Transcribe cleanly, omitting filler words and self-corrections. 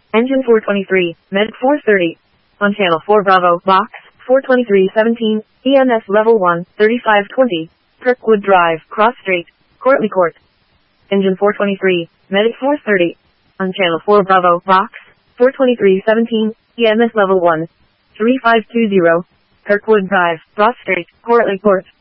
Engine 423, Medic 430. On channel 4 Bravo, box 42317, EMS level 1, 3520. Kirkwood Drive, Cross Street, Courtly Court. Engine 423, Medic 430. On channel 4 Bravo, box 42317, EMS level 1, 3520. Kirkwood Drive, Cross Street, Courtly Court.